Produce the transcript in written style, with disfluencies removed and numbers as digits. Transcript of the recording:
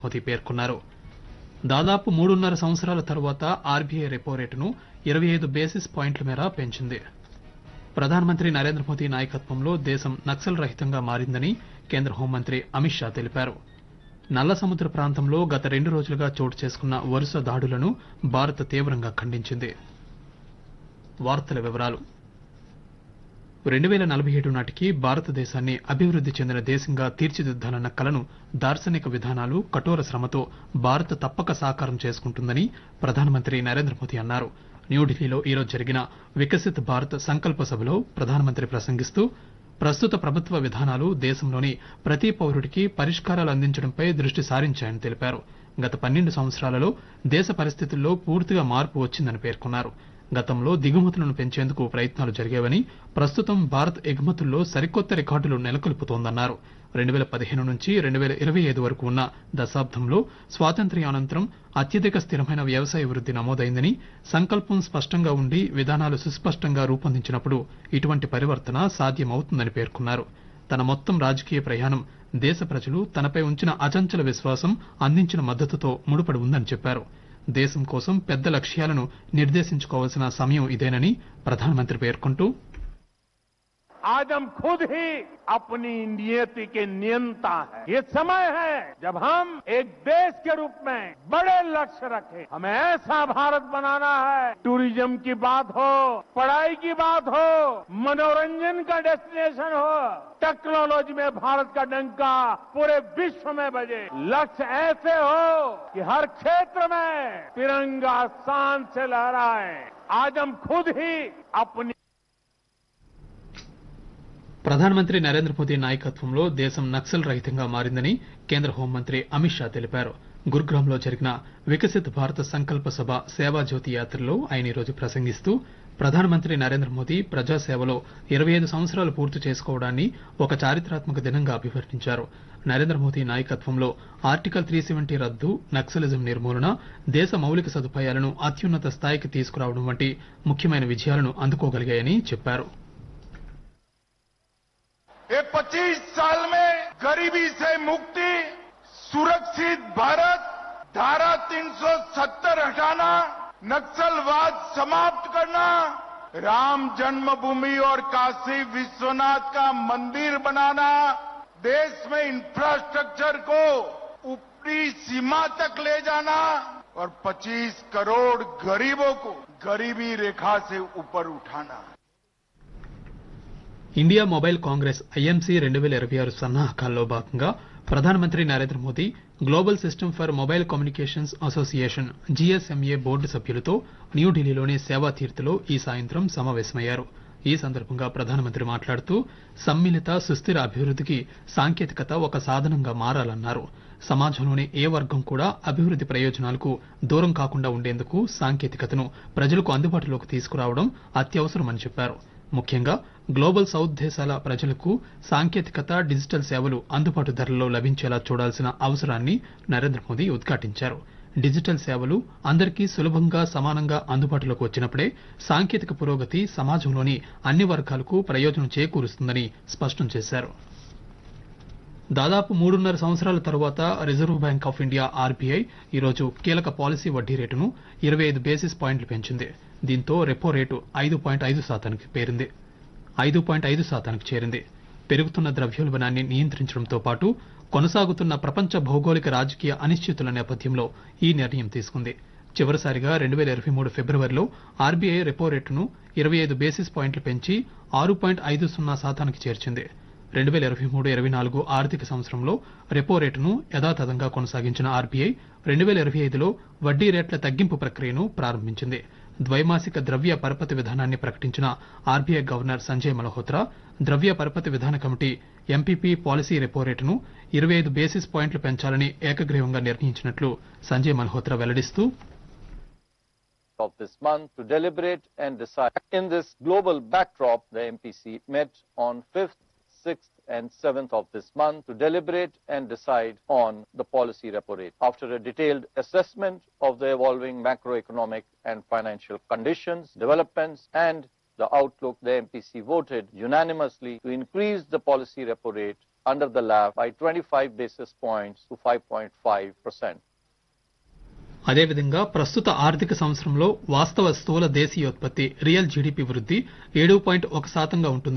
మోదీ పేర్కొన్నారు. దాదాపు 3.5 సంవత్సరాల తరువాత ఆర్బీఐ రెపో రేటును 25 బేసిస్ పాయింట్ల మేర పెంచింది. ప్రధానమంత్రి నరేంద్ర మోదీ నాయకత్వంలో దేశం నక్సల్ రహితంగా మారిందని కేంద్ర హోంమంత్రి అమిత్ షా తెలిపారు. నల్ల సముద్ర ప్రాంతంలో గత 2 రోజులుగా చోటు చేసుకున్న వరుస దాడులను భారత్ తీవ్రంగా ఖండించింది. 2047 నాటికి భారతదేశాన్ని అభివృద్ది చెందిన దేశంగా తీర్చిదిద్దాలన్న కలను దార్శనిక విధానాలు, కఠోర శ్రమతో భారత్ తప్పక సాకారం చేసుకుంటుందని ప్రధానమంత్రి నరేంద్ర మోదీ అన్నారు. న్యూఢిల్లీలో ఈరోజు జరిగిన వికసిత్ భారత్ సంకల్ప సభలో ప్రధానమంత్రి ప్రసంగిస్తూ ప్రస్తుత ప్రభుత్వ విధానాలు దేశంలోని ప్రతి పౌరుడికి పరిష్కారాలు అందించడంపై దృష్టి సారించాయని తెలిపారు. గత 12 సంవత్సరాలలో దేశ పరిస్థితుల్లో పూర్తిగా మార్పు వచ్చిందని పేర్కొన్నారు. గతంలో దిగుమతులను పెంచేందుకు ప్రయత్నాలు జరిగేవని, ప్రస్తుతం భారత్ ఎగుమతుల్లో సరికొత్త రికార్డులు నెలకొల్పుతోందన్నారు. 2015 నుంచి 2025 వరకు ఉన్న దశాబ్దంలో స్వాతంత్ర్యానంతరం అత్యధిక స్థిరమైన వ్యవసాయ వృద్ధి నమోదైందని, సంకల్పం స్పష్టంగా ఉండి విధానాలు సుస్పష్టంగా రూపొందించినప్పుడు ఇటువంటి పరివర్తన సాధ్యమవుతుందని పేర్కొన్నారు. తన మొత్తం రాజకీయ ప్రయాణం దేశ ప్రజలు తనపై ఉంచిన అచంచల విశ్వాసం, అందించిన మద్దతుతో ముడిపడి ఉందని చెప్పారు. దేశం కోసం పెద్ద లక్ష్యాలను నిర్దేశించుకోవాల్సిన సమయం ఇదేనని ప్రధానమంత్రి పేర్కొంటూ आज हम खुद ही अपनी नियति के नियंता हैं। ये समय है जब हम एक देश के रूप में बड़े लक्ष्य रखें। हमें ऐसा भारत बनाना है, टूरिज्म की बात हो, पढ़ाई की बात हो, मनोरंजन का डेस्टिनेशन हो, टेक्नोलॉजी में भारत का डंका पूरे विश्व में बजे। लक्ष्य ऐसे हो कि हर क्षेत्र में तिरंगा शान से लहराए। आज हम खुद ही अपनी ప్రధానమంత్రి నరేంద్ర మోదీ నాయకత్వంలో దేశం నక్సల్ రహితంగా మారిందని కేంద్ర హోంమంత్రి అమిత్ షా తెలిపారు. గురుగ్రామ్లో జరిగిన వికసిత్ భారత్ సంకల్ప సభ సేవాజ్యోతి యాత్రలో ఆయన ఈరోజు ప్రసంగిస్తూ ప్రధానమంత్రి నరేంద్ర మోదీ ప్రజాసేవలో 25 సంవత్సరాలు పూర్తి చేసుకోవడాన్ని ఒక చారిత్రాత్మక దినంగా అభివర్ణించారు. నరేంద్ర మోదీ నాయకత్వంలో ఆర్టికల్ 370 రద్దు, నక్సలిజం నిర్మూలన, దేశ మౌలిక సదుపాయాలను అత్యున్నత స్థాయికి తీసుకురావడం వంటి ముఖ్యమైన విజయాలను అందుకోగలిగాయని చెప్పారు. ये 25 साल में गरीबी से मुक्ति, सुरक्षित भारत, धारा 370 हटाना, नक्सलवाद समाप्त करना, राम जन्मभूमि और काशी विश्वनाथ का मंदिर बनाना, देश में इंफ्रास्ट्रक्चर को ऊपरी सीमा तक ले जाना और 25 करोड़ गरीबों को गरीबी रेखा से ऊपर उठाना। ఇండియా మొబైల్ కాంగ్రెస్ ఐఎంసీ 2026 సన్నాహకాల్లో భాగంగా ప్రధానమంత్రి Narendra Modi global system for mobile communications association GSMA board సభ్యులతో న్యూఢిల్లీలోని సేవాతీర్థలో ఈ సాయంత్రం సమావేశమయ్యారు. ఈ సందర్భంగా ప్రధానమంత్రి మాట్లాడుతూ సమ్మిళిత సుస్థిర అభివృద్దికి సాంకేతికత ఒక సాధనంగా మారాలన్నారు. సమాజంలోని ఏ వర్గం కూడా అభివృద్ది ప్రయోజనాలకు దూరం కాకుండా ఉండేందుకు సాంకేతికతను ప్రజలకు అందుబాటులోకి తీసుకురావడం అత్యవసరమని చెప్పారు. ముఖ్యంగా గ్లోబల్ సౌత్ దేశాల ప్రజలకు సాంకేతికత, డిజిటల్ సేవలు అందుబాటు ధరల్లో లభించేలా చూడాల్సిన అవసరాన్ని నరేంద్ర మోదీ ఉద్ఘాటించారు. డిజిటల్ సేవలు అందరికీ సులభంగా, సమానంగా అందుబాటులోకి వచ్చినప్పుడే సాంకేతిక పురోగతి సమాజంలోని అన్ని వర్గాలకు ప్రయోజనం చేకూరుస్తుందని స్పష్టం చేశారు. దాదాపు 3.5 సంవత్సరాల తరువాత reserve bank of India RBI ఈరోజు కీలక పాలసీ వడ్డీ రేటును 25 బేసిస్ పాయింట్లు పెంచింది. దీంతో రెపో రేటు 5.5 శాతానికి చేరింది. పెరుగుతున్న ద్రవ్యోల్బణాన్ని నియంత్రించడంతో పాటు కొనసాగుతున్న ప్రపంచ భౌగోళిక రాజకీయ అనిశ్చితుల నేపథ్యంలో ఈ నిర్ణయం తీసుకుంది. చివరిసారిగా 2023 ఫిబ్రవరిలో ఆర్బీఐ రెపో రేటును 25 బేసిస్ పాయింట్లు పెంచి 6.50 శాతానికి చేర్చింది. 2023-24 ఆర్థిక సంవత్సరంలో రెపో రేటును యథాతథంగా కొనసాగించిన ఆర్బీఐ 2025లో వడ్డీ రేట్ల తగ్గింపు ప్రక్రియను ప్రారంభించింది. ద్వైమాసిక ద్రవ్య పరపతి విధానాన్ని ప్రకటించిన ఆర్బీఐ గవర్నర్ సంజయ్ మల్హోత్రా ద్రవ్య పరపతి విధాన కమిటీ ఎంపీపీ పాలసీ రెపో రేటును 25 బేసిస్ పాయింట్లు పెంచాలని ఏకగ్రీవంగా నిర్ణయించినట్లు Sanjay Malhotra వెల్లడిస్తూ of this month to deliberate and decide. In this global backdrop, the MPC met on 5th, 6th and 7th of this month to deliberate and decide on the policy repo rate. After a detailed assessment of the evolving macroeconomic and financial conditions, developments and the outlook, the MPC voted unanimously to increase the policy repo rate under the LAF by 25 basis points to 5.5%. అదేవిధంగా ప్రస్తుత ఆర్థిక సంవత్సరంలో వాస్తవ స్థూల దేశీయోత్పత్తి real GDP వృద్ధి 7.1% ఉంటుందని